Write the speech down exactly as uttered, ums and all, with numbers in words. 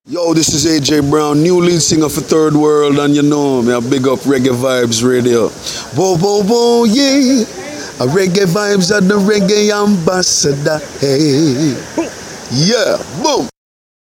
Yo, this is A J Brown, new lead singer for Third World, and you know me, I big up Reggae Vibes Radio. Whoa, whoa, whoa, yeah. A Reggae Vibes are the reggae ambassador, hey. Yeah, boom.